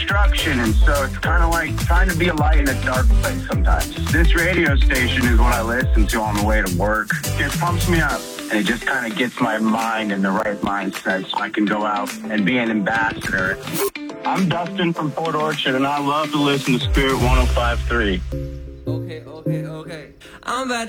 destruction, and so it's kind of like trying to be a light in a dark place sometimes. This radio station is what I listen to on the way to work. It pumps me up, and it just kind of gets my mind in the right mindset so I can go out and be an ambassador. I'm Dustin from Port Orchard, and I love to listen to Spirit 105.3. Okay. I'm about